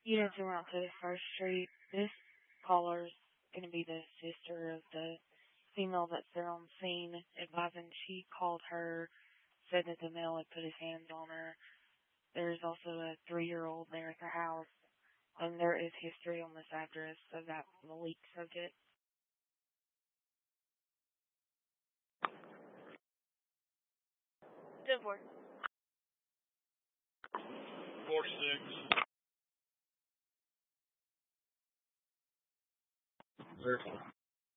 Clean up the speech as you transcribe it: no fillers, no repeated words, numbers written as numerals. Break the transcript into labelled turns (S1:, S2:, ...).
S1: Unit 2 First Street. This caller's going to be the sister of the female that's there on scene, advising she called her, said that the male had put his hands on her. There's also a 3-year-old there at the house, and there is history on this address of that Malik subject.
S2: Good work.
S3: 4-6. Verify.